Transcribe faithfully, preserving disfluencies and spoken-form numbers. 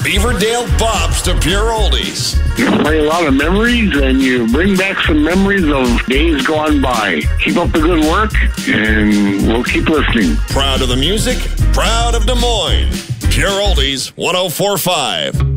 Beaverdale bops to pure oldies. You play a lot of memories, and you bring back some memories of days gone by. Keep up the good work, and we'll keep listening. Proud of the music, proud of Des Moines. Pure Oldies one oh four point five.